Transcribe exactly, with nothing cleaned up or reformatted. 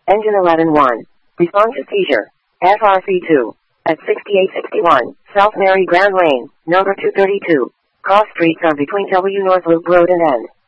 Engine eleven one. Respond to seizure. F R C two. At sixty-eight sixty-one, South Mary Grand Lane, number two thirty-two. Cross streets are between W North Loop Road and N.